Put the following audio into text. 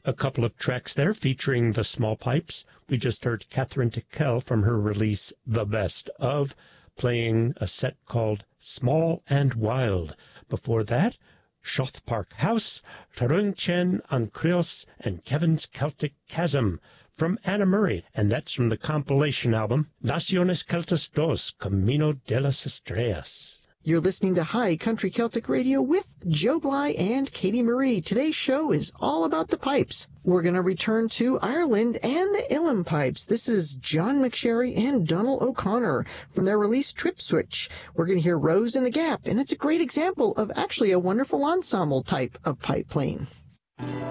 A couple of tracks there featuring the small pipes. We just heard Catherine Tickell from her release The Best Of, playing a set called Small and Wild. Before that, Shothe Park House, Tarunchen an Creos, and Kevin's Celtic Chasm from Anna Murray, and that's from the compilation album Naciones Celtas Dos, Camino de las Estrellas. You're listening to High Country Celtic Radio with Joe Bly and Katie Marie. Today's show is all about the pipes. We're going to return to Ireland and the Uilleann Pipes. This is John McSherry and Donald O'Connor from their release Trip Switch. We're going to hear Rose in the Gap, and it's a great example of actually a wonderful ensemble type of pipe playing.